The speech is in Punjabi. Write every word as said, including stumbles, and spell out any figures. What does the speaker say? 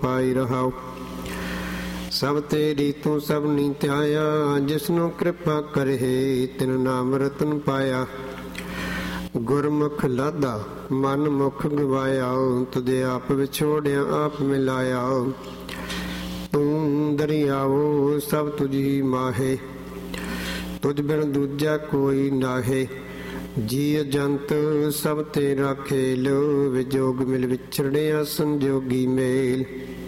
ਪਾਈ ਰਹਾਓ। ਸਭ ਤੇਰੀ ਤੂੰ ਸਭ ਨੀ ਧਿਆਇਆ, ਜਿਸਨੂੰ ਕਿਰਪਾ ਕਰੇ ਤਿਨ ਨਾਮ ਰਤਨ ਪਾਇਆ। ਗੁਰਮੁਖ ਲਾਧਾ ਮਨ ਮੁਖ ਗਵਾਇਆ, ਤੁਧੇ ਆਪ ਵਿਛੋੜਿਆ ਆਪ ਮਿਲਾਇਆ। ਤੂੰ ਦਰਿਆਵੋ ਸਭ ਤੁਝੀ ਮਾਹੇ, ਤੁਝ ਬਿਨ ਦੂਜਾ ਕੋਈ ਨਾਹੇ। ਜੀ ਜੰਤ ਸਭ ਤੇਰਾ ਖੇਲ, ਵਿਜੋਗ ਮਿਲ ਵਿਛੜਿਆ ਸੰਜੋਗੀ ਮੇਲ।